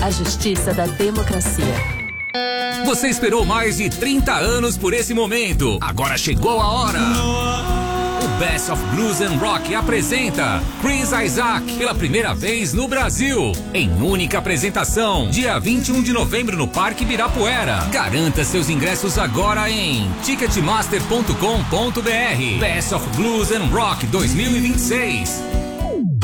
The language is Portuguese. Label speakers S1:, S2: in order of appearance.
S1: a justiça da democracia.
S2: Você esperou mais de 30 anos por esse momento. Agora chegou a hora. O Best of Blues and Rock apresenta Chris Isaak pela primeira vez no Brasil. Em única apresentação, dia 21 de novembro no Parque Ibirapuera. Garanta seus ingressos agora em ticketmaster.com.br. Best of Blues and Rock 2026.